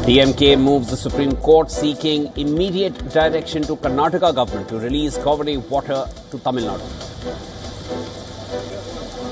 DMK moves the Supreme Court seeking immediate direction to Karnataka government to release Kaveri water to Tamil Nadu.